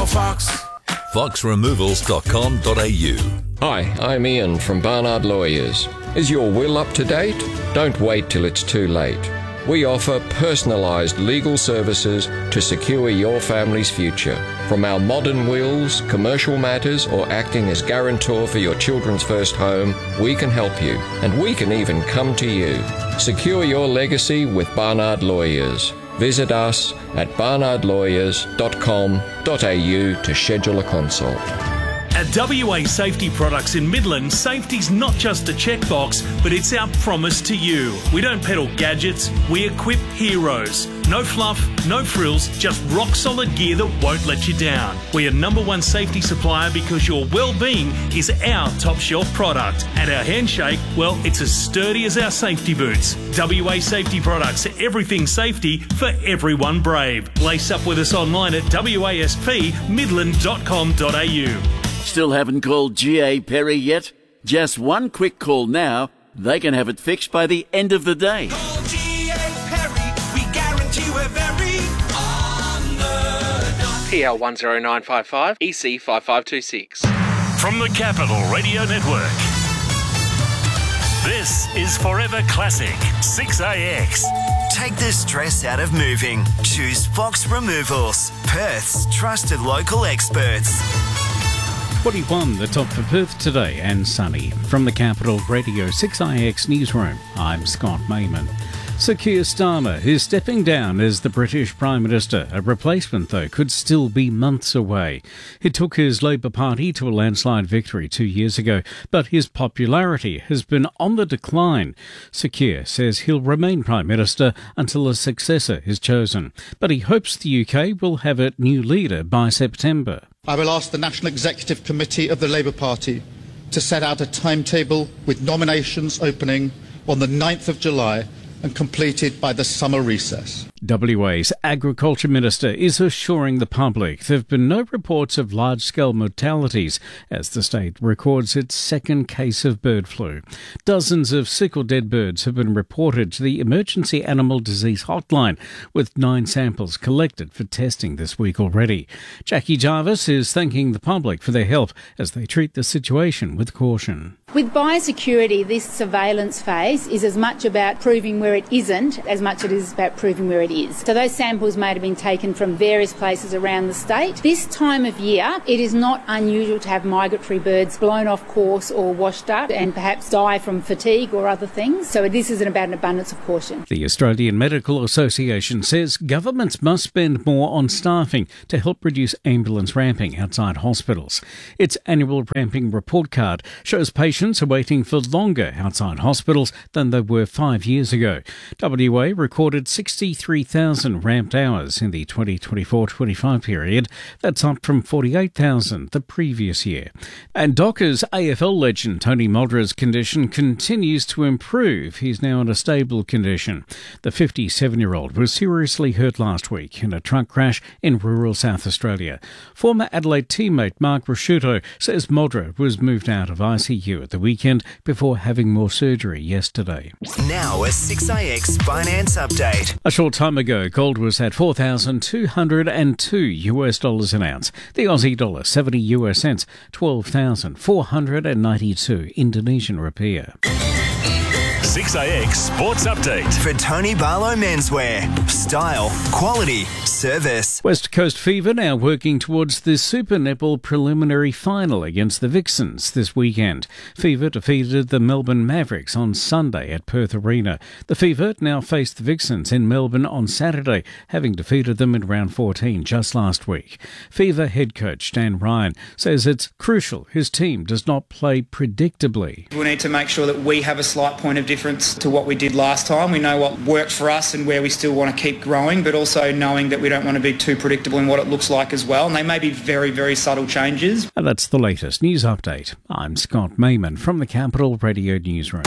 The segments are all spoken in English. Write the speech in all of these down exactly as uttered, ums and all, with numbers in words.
for Fox. fox removals dot com dot a u. Hi, I'm Ian from Barnard Lawyers. Is your will up to date? Don't wait till it's too late. We offer personalised legal services to secure your family's future. From our modern wills, commercial matters, or acting as guarantor for your children's first home, we can help you, and we can even come to you. Secure your legacy with Barnard Lawyers. Visit us at barnard lawyers dot com dot a u to schedule a consult. At W A Safety Products in Midland, safety's not just a checkbox, but it's our promise to you. We don't peddle gadgets, we equip heroes. No fluff, no frills, just rock-solid gear that won't let you down. We're number one safety supplier because your well-being is our top-shelf product. And our handshake, well, it's as sturdy as our safety boots. W A Safety Products, everything safety for everyone brave. Lace up with us online at wasp midland dot com dot a u. Still haven't called G A Perry yet? Just one quick call now. They can have it fixed by the end of the day. Call G A Perry, we guarantee we're very on the dot. P L one zero nine five five, E C five five two six. From the Capital Radio Network, this is Forever Classic six A X. Take the stress out of moving. Choose Fox Removals, Perth's trusted local experts. forty-one, the top for Perth today, and sunny. From the Capital Radio six I X Newsroom, I'm Scott Mayman. Sir Keir Starmer is stepping down as the British Prime Minister. A replacement, though, could still be months away. It took his Labour Party to a landslide victory two years ago, but his popularity has been on the decline. Sir Keir says he'll remain Prime Minister until a successor is chosen, but he hopes the U K will have a new leader by September. I will ask the National Executive Committee of the Labour Party to set out a timetable with nominations opening on the ninth of July and completed by the summer recess. W A's Agriculture Minister is assuring the public there have been no reports of large-scale mortalities as the state records its second case of bird flu. Dozens of sick or dead birds have been reported to the Emergency Animal Disease Hotline, with nine samples collected for testing this week already. Jackie Jarvis is thanking the public for their help as they treat the situation with caution. With biosecurity, this surveillance phase is as much about proving where it isn't as much as it is about proving where it is. So those samples may have been taken from various places around the state. This time of year, it is not unusual to have migratory birds blown off course or washed up and perhaps die from fatigue or other things. So this isn't about an abundance of caution. The Australian Medical Association says governments must spend more on staffing to help reduce ambulance ramping outside hospitals. Its annual ramping report card shows patients are waiting for longer outside hospitals than they were five years ago. W A recorded sixty-three thousand ramped hours in the twenty twenty-four twenty-five period. That's up from forty-eight thousand the previous year. And Dockers A F L legend Tony Mulder's condition continues to improve. He's now in a stable condition. The fifty-seven-year-old was seriously hurt last week in a truck crash in rural South Australia. Former Adelaide teammate Mark Rasciuto says Mulder was moved out of I C U at the weekend before having more surgery yesterday. Now a six A X finance update. A short time ago, gold was at four thousand two hundred two US dollars an ounce. The Aussie dollar seventy US cents, twelve thousand four hundred ninety-two Indonesian rupiah. six A X Sports Update. For Tony Barlow Menswear. Style, quality, service. West Coast Fever now working towards the Super Netball preliminary final against the Vixens this weekend. Fever defeated the Melbourne Mavericks on Sunday at Perth Arena. The Fever now face the Vixens in Melbourne on Saturday, having defeated them in round fourteen just last week. Fever head coach Dan Ryan says it's crucial his team does not play predictably. We need to make sure that we have a slight point of difference to what we did last time. We know what worked for us and where we still want to keep growing, but also knowing that we don't want to be too predictable in what it looks like as well. And they may be very, very subtle changes. And that's the latest news update. I'm Scott Mayman from the Capital Radio Newsroom.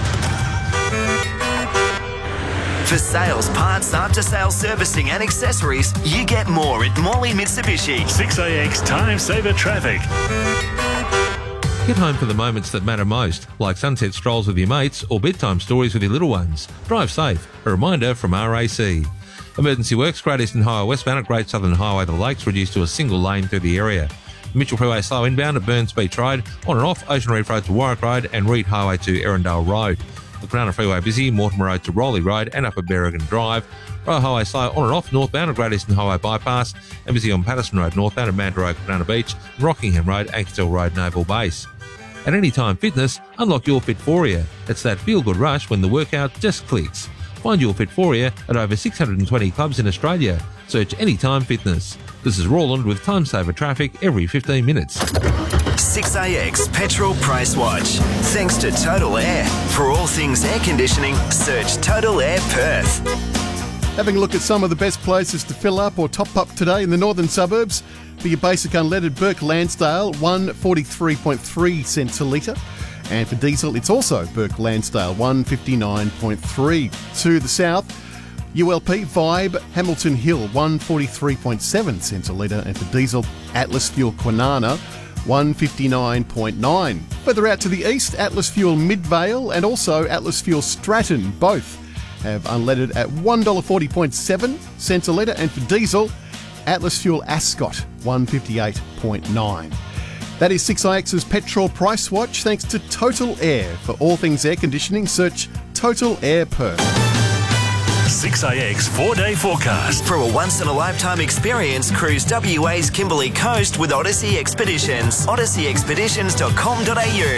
For sales, parts, after-sales servicing and accessories, you get more at Morley Mitsubishi. six A X Time Saver Traffic. Get home for the moments that matter most, like sunset strolls with your mates or bedtime stories with your little ones. Drive safe. A reminder from R A C. Emergency works, Great Eastern Highway westbound at Great Southern Highway to the Lakes reduced to a single lane through the area. Mitchell Freeway slow inbound at Burns Beach Road, on and off Ocean Reef Road to Warwick Road and Reed Highway to Erindale Road. The Cronulla Freeway busy, Mortimer Road to Rowley Road and Upper Berrigan Drive. Royal Highway slow on and off northbound at Great Eastern Highway bypass and busy on Patterson Road northbound at Manta Road, Cronulla Beach, and Rockingham Road, Ankstel Road, Naval Base. At Anytime Fitness, unlock your Fitforia. It's that feel-good rush when the workout just clicks. Find your Fitforia at over six hundred twenty clubs in Australia. Search Anytime Fitness. This is Roland with Time Saver traffic every fifteen minutes. six A X Petrol Price Watch. Thanks to Total Air. For all things air conditioning, search Total Air Perth. Having a look at some of the best places to fill up or top up today in the northern suburbs. For your basic unleaded, Burke Lansdale, one forty-three point three cents a litre. And for diesel, it's also Burke Lansdale, one fifty-nine point three. To the south, U L P Vibe Hamilton Hill, one forty-three point seven cents a litre. And for diesel, Atlas Fuel Kwinana, one fifty-nine point nine. Further out to the east, Atlas Fuel Midvale and also Atlas Fuel Stratton, both have unleaded at one dollar forty point seven cents a litre. And for diesel, Atlas Fuel Ascot, one fifty-eight point nine. That is six I X's Petrol Price Watch, thanks to Total Air. For all things air conditioning, search Total Air Perth. six A X four-day forecast. For a once-in-a-lifetime experience, cruise W A's Kimberley Coast with Odyssey Expeditions. odyssey expeditions dot com dot a u.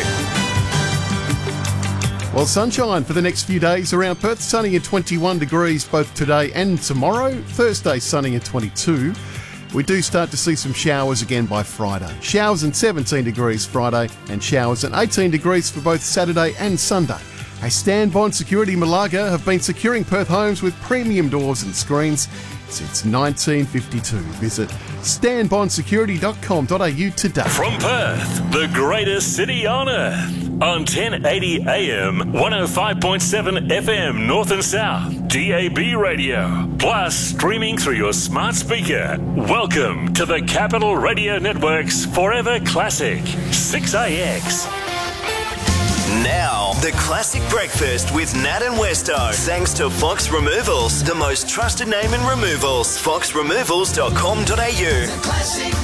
Well, sunshine for the next few days around Perth, sunny at twenty-one degrees both today and tomorrow. Thursday, sunny at twenty-two. We do start to see some showers again by Friday. Showers and seventeen degrees Friday and showers and eighteen degrees for both Saturday and Sunday. Hey, Stan Bond Security Malaga have been securing Perth homes with premium doors and screens since nineteen fifty-two. Visit stan bond security dot com dot a u today. From Perth, the greatest city on earth. On ten eighty A M, one oh five point seven F M North and South, D A B radio, plus streaming through your smart speaker. Welcome to the Capital Radio Network's Forever Classic, six A X. Now, the classic breakfast with Nat and Westo. Thanks to Fox Removals, the most trusted name in removals. fox removals dot com dot a u.